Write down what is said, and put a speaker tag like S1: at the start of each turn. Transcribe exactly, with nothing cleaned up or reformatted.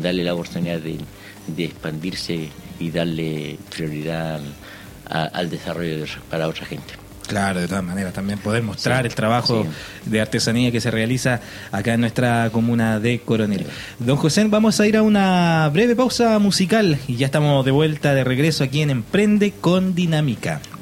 S1: darle la oportunidad de, de expandirse y darle prioridad a, al desarrollo de, para otra gente.
S2: Claro, de todas maneras, también poder mostrar
S1: Sí,
S2: el trabajo
S1: sí.
S2: de artesanía que se realiza acá en nuestra comuna de Coronel. Don José, vamos a ir a una breve pausa musical y ya estamos de vuelta, de regreso aquí en Emprende con Dinámica.